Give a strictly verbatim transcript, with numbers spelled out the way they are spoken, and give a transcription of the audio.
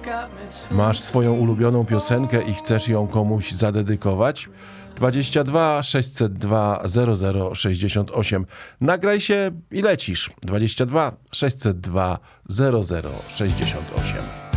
Masz swoją ulubioną piosenkę i chcesz ją komuś zadedykować? dwadzieścia dwa sześćset dwa zero zero sześćdziesiąt osiem. Nagraj się i lecisz. dwadzieścia dwa sześćset dwa zero zero sześćdziesiąt osiem.